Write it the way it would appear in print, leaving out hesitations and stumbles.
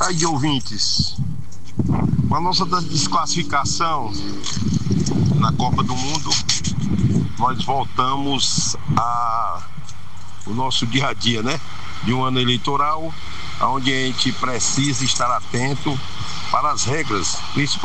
Aí, ouvintes, com a nossa desclassificação na Copa do Mundo, nós voltamos o nosso dia a dia, né? De um ano eleitoral, onde a gente precisa estar atento para as regras, principalmente